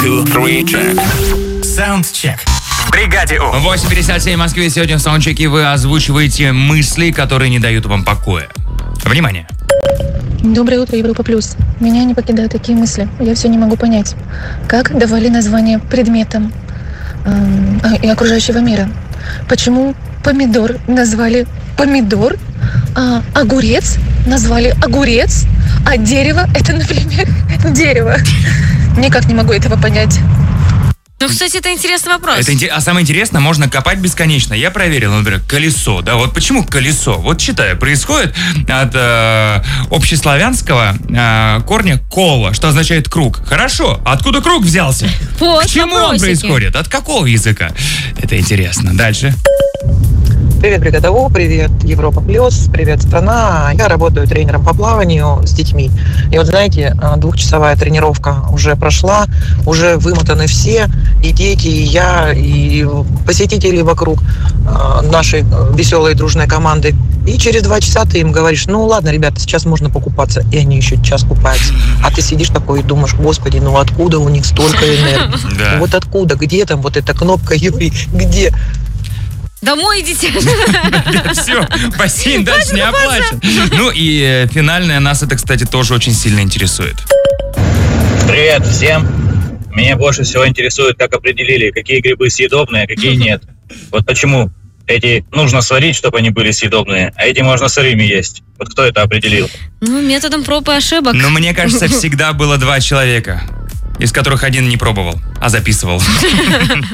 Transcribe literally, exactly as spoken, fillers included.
two, three, check. Soundcheck. В бригаде У. восемь пятьдесят семь в Москве. Сегодня в саундчеке вы озвучиваете мысли, которые не дают вам покоя. Внимание. Доброе утро, Европа Плюс. Меня не покидают такие мысли. Я все не могу понять, как давали название предметам э, и окружающего мира. Почему помидор назвали помидор, а огурец назвали огурец, а дерево это, например, дерево. Никак не могу этого понять. Ну, кстати, это интересный вопрос. Это, а самое интересное, можно копать бесконечно. Я проверил, например, колесо. Да, вот почему колесо? Вот читаю, происходит от э, общеславянского э, корня кола, что означает круг. Хорошо, откуда круг взялся? Вот, К чему он происходит? От какого языка? Это интересно. Дальше. Привет, бригада У, привет, Европа Плюс, привет, страна. Я работаю тренером по плаванию с детьми. И вот знаете, двухчасовая тренировка уже прошла, уже вымотаны все, и дети, и я, и посетители вокруг нашей веселой дружной команды. И через два часа ты им говоришь: ну ладно, ребята, сейчас можно покупаться. И они еще час купаются. А ты сидишь такой и думаешь: господи, ну откуда у них столько энергии? Да. Вот откуда? Где там вот эта кнопка Юрий? Где? Домой идите. Все, бассейн дальше не оплачен. Ну и финальное нас это, кстати, тоже очень сильно интересует. Привет всем. Меня больше всего интересует, как определили, какие грибы съедобные, а какие нет. Вот почему эти нужно сварить, чтобы они были съедобные, а эти можно сырыми есть. Вот кто это определил? Ну, методом проб и ошибок. Но мне кажется, всегда было два человека, из которых один не пробовал, а записывал.